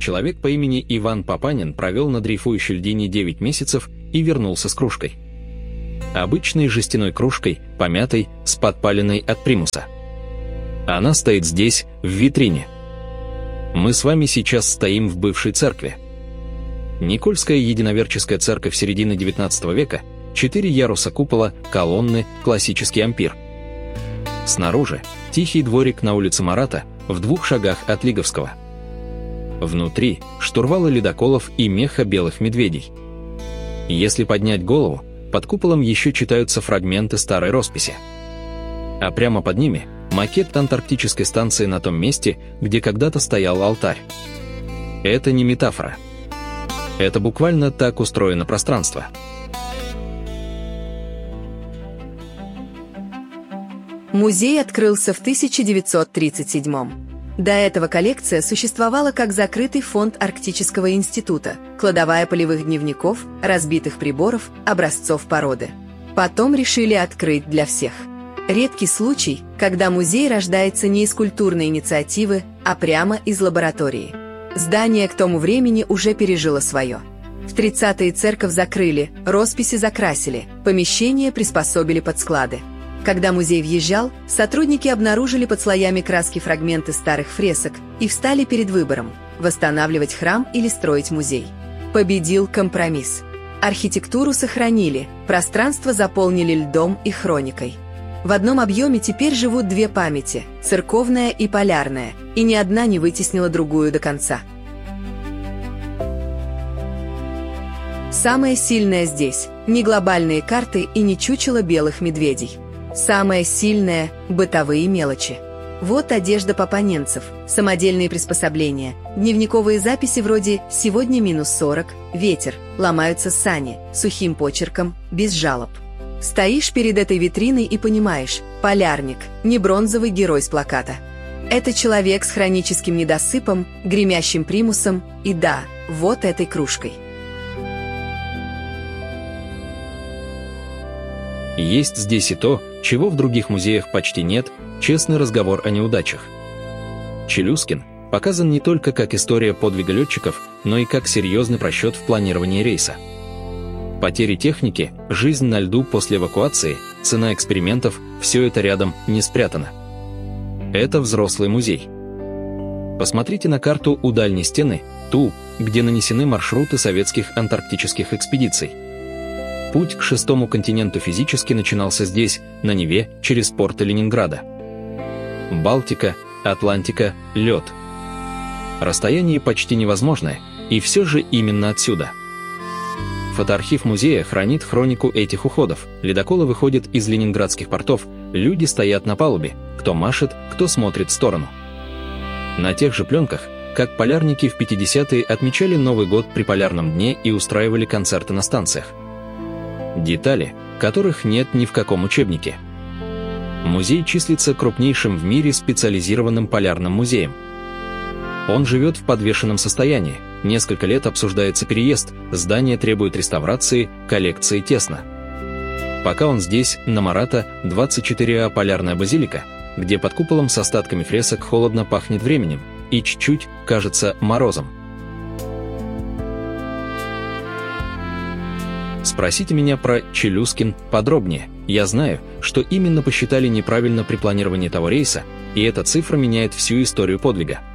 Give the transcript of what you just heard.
Человек по имени Иван Папанин провел на дрейфующей льдине 9 месяцев и вернулся с кружкой. Обычной жестяной кружкой, помятой, с подпаленной от примуса. Она стоит здесь, в витрине. Мы с вами сейчас стоим в бывшей церкви. Никольская единоверческая церковь середины XIX века, 4 яруса купола, колонны, классический ампир. Снаружи тихий дворик на улице Марата, в 2 шагах от Лиговского. Внутри штурвалы ледоколов и меха белых медведей. Если поднять голову, под куполом еще читаются фрагменты старой росписи. А прямо под ними макет антарктической станции на том месте, где когда-то стоял алтарь. Это не метафора. Это буквально так устроено пространство. Музей открылся в 1937-м. До этого коллекция существовала как закрытый фонд Арктического института, кладовая полевых дневников, разбитых приборов, образцов породы. Потом решили открыть для всех. Редкий случай, когда музей рождается не из культурной инициативы, а прямо из лаборатории. Здание к тому времени уже пережило свое. В 30-е церковь закрыли, росписи закрасили, помещения приспособили под склады. Когда музей въезжал, сотрудники обнаружили под слоями краски фрагменты старых фресок и встали перед выбором – восстанавливать храм или строить музей. Победил компромисс. Архитектуру сохранили, пространство заполнили льдом и хроникой. В одном объеме теперь живут 2 памяти – церковная и полярная, и ни одна не вытеснила другую до конца. Самое сильное здесь – не глобальные карты и не чучело белых медведей. Самое сильное – бытовые мелочи. Вот одежда папаненцев, самодельные приспособления, дневниковые записи вроде «Сегодня -40», «Ветер», «Ломаются сани», сухим почерком, без жалоб. Стоишь перед этой витриной и понимаешь – полярник, не бронзовый герой с плаката. Это человек с хроническим недосыпом, гремящим примусом и, да, вот этой кружкой. Есть здесь и то, чего в других музеях почти нет – честный разговор о неудачах. Челюскин показан не только как история подвига летчиков, но и как серьезный просчет в планировании рейса. Потери техники, жизнь на льду после эвакуации, цена экспериментов – все это рядом не спрятано. Это взрослый музей. Посмотрите на карту у дальней стены, ту, где нанесены маршруты советских антарктических экспедиций. Путь к 6-му континенту физически начинался здесь, на Неве, через порты Ленинграда. Балтика, Атлантика, лед. Расстояние почти невозможное, и все же именно отсюда. Фотоархив музея хранит хронику этих уходов. Ледоколы выходят из ленинградских портов, люди стоят на палубе, кто машет, кто смотрит в сторону. На тех же пленках, как полярники в 50-е отмечали Новый год при полярном дне и устраивали концерты на станциях. Детали, которых нет ни в каком учебнике. Музей числится крупнейшим в мире специализированным полярным музеем. Он живет в подвешенном состоянии, несколько лет обсуждается переезд, здание требует реставрации, коллекции тесно. Пока он здесь, на Марата, 24А полярная базилика, где под куполом с остатками фресок холодно пахнет временем и чуть-чуть, кажется, морозом. Спросите меня про Челюскин подробнее. Я знаю, что именно посчитали неправильно при планировании того рейса, и эта цифра меняет всю историю подвига.